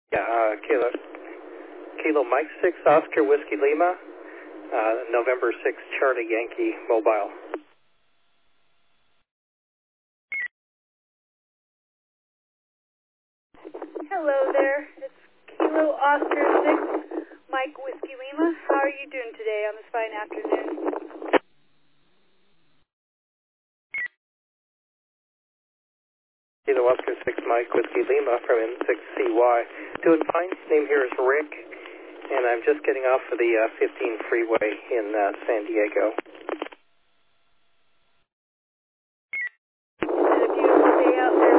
Yeah, Kilo Mike 6 Oscar Whiskey Lima, November 6 Charlie Yankee Mobile. Hello there, it's Kilo Oscar 6 Mike Whiskey Lima. How are you doing today on this fine afternoon? Kilo Oscar 6 Mike Whiskey Lima from N6CY. Doing fine. Name here is Rick, and I'm just getting off of the 15 freeway in San Diego.